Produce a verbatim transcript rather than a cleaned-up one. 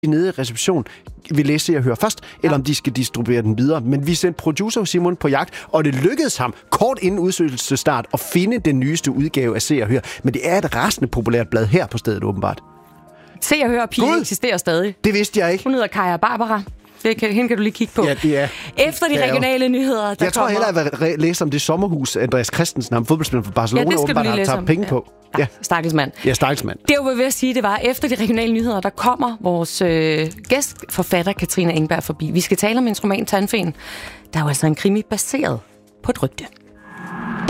nede i reception vil læse Se og Hør først, ja. eller om de skal distribuere den videre. Men vi sendte producer Simon på jagt, og det lykkedes ham kort inden udsendelsesstart at finde den nyeste udgave af Se og Hør. Men det er et rasende populært blad her på stedet, åbenbart. Se og Hør pige eksisterer stadig. Det vidste jeg ikke. Hun hedder Kaja Barbara. Det kan, hende kan du lige kigge på. Ja, det er. Efter de regionale nyheder, der Jeg tror kommer... hellere, at jeg vil læse om det sommerhus, Andreas Christensen, ham fodboldspiller for Barcelona, ja, åbenbart har taget penge på. Ja, ja. Stakkels mand. Ja, stakkels mand. Det, jeg var ved at sige, det var, efter de regionale nyheder, der kommer vores øh, gæstforfatter, Katrine Engberg, forbi. Vi skal tale om en roman, Tandfen. Der er jo altså en krimi baseret på et rygte.